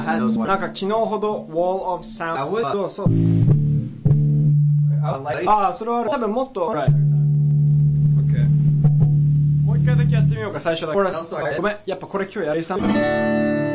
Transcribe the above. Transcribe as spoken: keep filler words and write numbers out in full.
なんか昨日ほど Wall of Sound そうそうああそれは多分もっと OK もう一回だけやってみようか最初だけごめんやっぱこれ今日やりさん